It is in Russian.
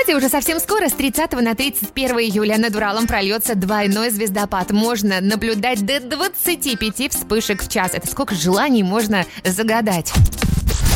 Кстати, уже совсем скоро, с 30 на 31 июля над Уралом прольется двойной звездопад. Можно наблюдать до 25 вспышек в час. Это сколько желаний можно загадать.